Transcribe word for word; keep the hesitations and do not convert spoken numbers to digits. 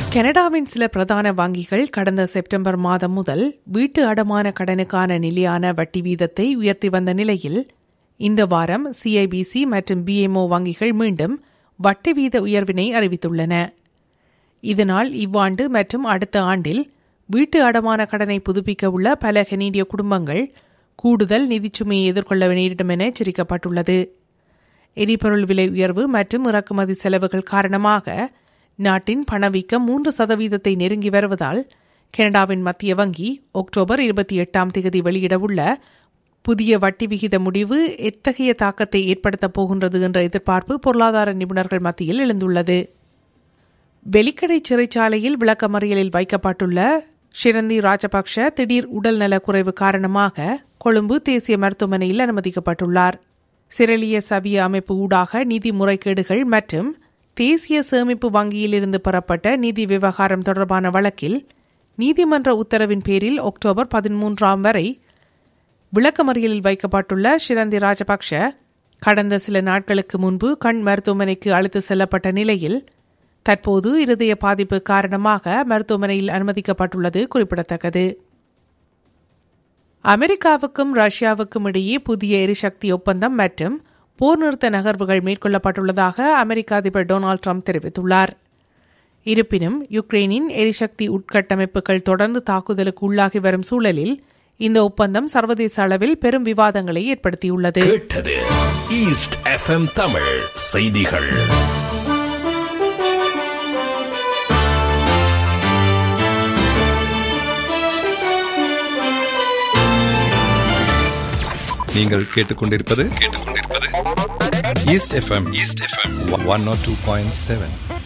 கனடாவின் சில பிரதான வங்கிகள் கடந்த செப்டம்பர் மாதம் முதல் வீட்டு அடமான கடனுக்கான நிலையான வட்டி வீதத்தை உயர்த்தி வந்த நிலையில் இந்த வாரம் சிஐபிசி மற்றும் பிஎம்ஓ வங்கிகள் மீண்டும் வட்டி வீத உயர்வினை அறிவித்துள்ளன. இதனால் இவ்வாண்டு மற்றும் அடுத்த ஆண்டில் வீட்டு அடமான கடனை புதுப்பிக்க உள்ள பல கனேடிய குடும்பங்கள் கூடுதல் நிதிச்சுமையை எதிர்கொள்ள நேரிடும் என எச்சரிக்கப்பட்டுள்ளது. எரிபொருள் விலை உயர்வு மற்றும் இறக்குமதி செலவுகள் காரணமாக நாட்டின் பணவீக்கம் மூன்று சதவீதத்தை நெருங்கி வருவதால் கனடாவின் மத்திய வங்கி அக்டோபர் இருபத்தி எட்டாம் தேதி வெளியிடவுள்ள புதிய வட்டி விகித முடிவு எத்தகைய தாக்கத்தை ஏற்படுத்தப் போகின்றது என்ற எதிர்பார்ப்பு பொருளாதார நிபுணர்கள் மத்தியில் எழுந்துள்ளது. வெலிக்கடை சிறைச்சாலையில் விளக்கமறியலில் வைக்கப்பட்டுள்ள ஷிரந்தி ராஜபக்ஷ திடீர் உடல்நல குறைவு காரணமாக கொழும்பு தேசிய மருத்துவமனையில் அனுமதிக்கப்பட்டுள்ளார். சிரலிய சவிய அமைப்பு ஊடாக நிதி முறைகேடுகள் மற்றும் தேசிய சேமிப்பு வங்கியிலிருந்து பெறப்பட்ட நிதி விவகாரம் தொடர்பான வழக்கில் நீதிமன்ற உத்தரவின் பேரில் அக்டோபர் பதிமூன்றாம் வரை விளக்கமறியலில் வைக்கப்பட்டுள்ள ஷிரந்தி ராஜபக்ஷ கடந்த சில நாட்களுக்கு முன்பு கண் மருத்துவமனைக்கு அழைத்து செல்லப்பட்ட நிலையில் தற்போது இருதய பாதிப்பு காரணமாக மருத்துவமனையில் அனுமதிக்கப்பட்டுள்ளது குறிப்பிடத்தக்கது. அமெரிக்காவுக்கும் ரஷ்யாவுக்கும் இடையே புதிய எரிசக்தி ஒப்பந்தம் மற்றும் போர் நிறுத்த நகர்வுகள் மேற்கொள்ளப்பட்டுள்ளதாக அமெரிக்க அதிபர் டொனால்டு ட்ரம்ப் தெரிவித்துள்ளார். இருப்பினும் யுக்ரைனின் எரிசக்தி உட்கட்டமைப்புகள் தொடர்ந்து தாக்குதலுக்கு உள்ளாகி வரும் சூழலில் இந்த ஒப்பந்தம் சர்வதேச அளவில் பெரும் விவாதங்களை ஏற்படுத்தியுள்ளது. ஈஸ்ட் எஃப்எம் தமிழ் செய்திகள். நீங்கள் கேட்டுக்கொண்டிருப்பது கேட்டுக்கொண்டிருப்பது east FM east FM one not two point seven.